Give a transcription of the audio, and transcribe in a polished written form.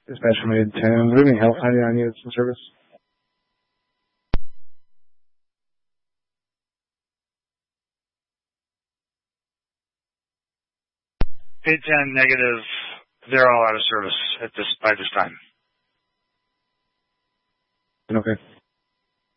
Dispatch from 810. Good evening, Health. How do I need some service? 810 negative. They're all out of service by this time. Okay.